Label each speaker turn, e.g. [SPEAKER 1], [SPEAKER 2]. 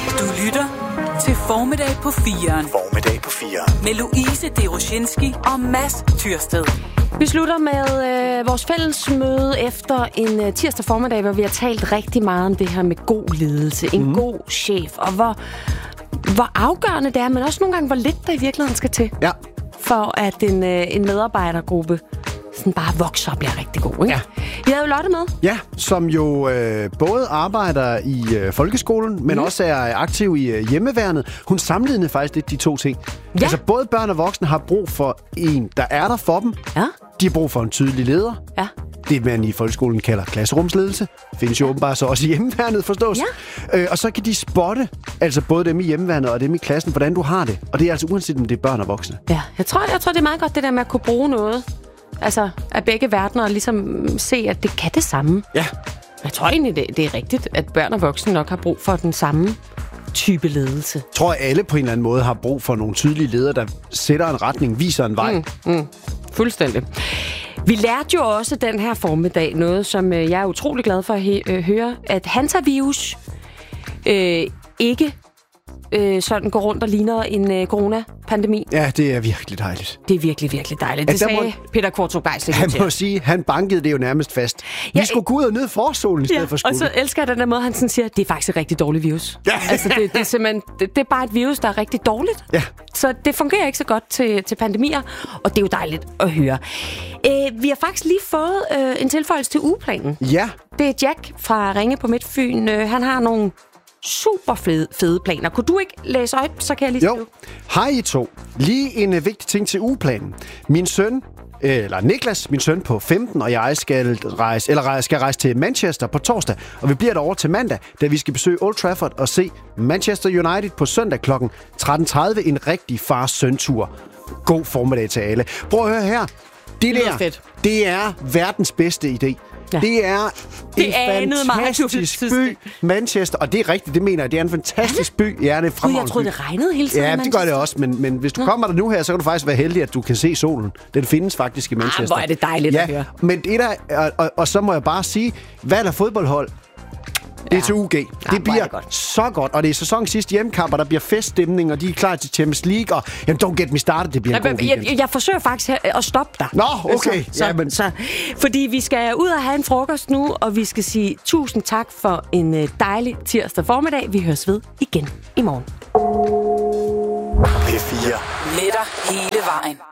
[SPEAKER 1] Du lytter til Formiddag på 4'eren.
[SPEAKER 2] Formiddag på 4'eren.
[SPEAKER 1] Med Louise Deroshinski og Mads Tyrsted.
[SPEAKER 3] Vi slutter med vores fælles møde efter en tirsdag formiddag, hvor vi har talt rigtig meget om det her med god ledelse, en god chef, og hvor afgørende det er, men også nogle gange, hvor lidt der i virkeligheden skal til, for at en medarbejdergruppe sådan bare vokser og bliver rigtig god, ikke?
[SPEAKER 4] Ja.
[SPEAKER 3] Vi havde jo Lotte med.
[SPEAKER 4] Ja, som jo både arbejder i folkeskolen, men også er aktiv i hjemmeværnet. Hun sammenlignede faktisk lidt de to ting.
[SPEAKER 3] Ja.
[SPEAKER 4] Altså både børn og voksne har brug for en, der er der for dem.
[SPEAKER 3] Ja.
[SPEAKER 4] De har brug for en tydelig leder.
[SPEAKER 3] Ja.
[SPEAKER 4] Det, man i folkeskolen kalder klasserumsledelse. Findes jo åbenbart så også i hjemmeværnet, forstås. Ja. Og så kan de spotte, altså både dem i hjemmeværnet og dem i klassen, hvordan du har det. Og det er altså uanset om det er børn og voksne.
[SPEAKER 3] Ja, jeg tror, det er meget godt, det der med at kunne bruge noget. Altså, af begge verdener, og ligesom se, at det kan det samme.
[SPEAKER 4] Ja.
[SPEAKER 3] Jeg tror egentlig, det er rigtigt, at børn og voksne nok har brug for den samme type ledelse.
[SPEAKER 4] Jeg tror, at alle på en eller anden måde har brug for nogle tydelige ledere, der sætter en retning, viser en vej.
[SPEAKER 3] Fuldstændig. Vi lærte jo også den her formiddag noget, som jeg er utrolig glad for at høre, at hantavirus ikke sådan går rundt og ligner en coronapandemi.
[SPEAKER 4] Ja, det er virkelig dejligt.
[SPEAKER 3] Det er virkelig, virkelig dejligt. Det sagde Peter Qvortrup Geisling.
[SPEAKER 4] Han må sige, han bankede det jo nærmest fast. Vi skulle gå ud og nyde forsolen i stedet for skole.
[SPEAKER 3] Og så elsker jeg den der måde, han sådan siger, det er faktisk et rigtig dårligt virus. Ja. Altså, det er simpelthen, det er bare et virus, der er rigtig dårligt.
[SPEAKER 4] Ja.
[SPEAKER 3] Så det fungerer ikke så godt til pandemier, og det er jo dejligt at høre. Vi har faktisk lige fået en tilføjelse til ugeplanen.
[SPEAKER 4] Ja.
[SPEAKER 3] Det er Jack fra Ringe på Midtfyn. Han har nogle super fede planer. Kunne du ikke læse op, så kan jeg lige skrive?
[SPEAKER 4] Jo. Hej I to. Lige en vigtig ting til ugeplanen. Min søn, eller Niklas, min søn på 15, og jeg skal rejse til Manchester på torsdag. Og vi bliver derovre til mandag, da vi skal besøge Old Trafford og se Manchester United på søndag kl. 13.30. En rigtig fars-søn-tur. God formiddag til alle. Prøv at høre her. Det er verdens bedste idé. Ja. Det er en fantastisk by, Manchester, og det er rigtigt, det mener jeg. Det er en fantastisk by. Ja, det er fremragende.
[SPEAKER 3] Jeg troede, det regnede hele tiden.
[SPEAKER 4] Ja, det gør det også, men hvis du kommer der nu her, så kan du faktisk være heldig, at du kan se solen. Den findes faktisk i Manchester.
[SPEAKER 3] Hvor er det dejligt at høre.
[SPEAKER 4] Men det der, og så må jeg bare sige, valg af fodboldhold, det er til UG. Det bliver så godt, og det er sæsonens sidste hjemmekamp, og der bliver feststemning, og de er klar til Champions League, og don't get me started, det bliver en god weekend.
[SPEAKER 3] Jeg forsøger faktisk at stoppe dig.
[SPEAKER 4] Nå, okay.
[SPEAKER 3] Fordi vi skal ud og have en frokost nu, og vi skal sige tusind tak for en dejlig tirsdag formiddag. Vi høres ved igen i morgen.
[SPEAKER 2] P4.
[SPEAKER 1] Med dig hele vejen.